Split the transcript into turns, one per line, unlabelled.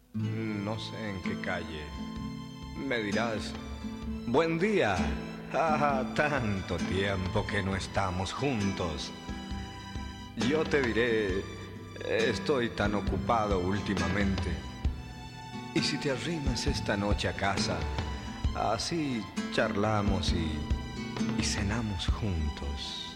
No sé en qué calle. Me dirás, buen día. Ah, tanto tiempo que no estamos juntos. Yo te diré, estoy tan ocupado últimamente. ¿Y si te arrimas esta noche a casa? Así charlamos y cenamos juntos.